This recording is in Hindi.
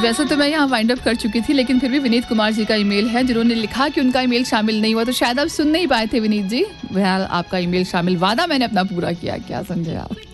वैसे तो मैं यहाँ वाइंड अप कर चुकी थी, लेकिन फिर भी विनीत कुमार जी का ईमेल है जिन्होंने लिखा कि उनका ईमेल शामिल नहीं हुआ, तो शायद आप सुन नहीं पाए थे विनीत जी। आपका ईमेल शामिल, वादा मैंने अपना पूरा किया, क्या समझे आप।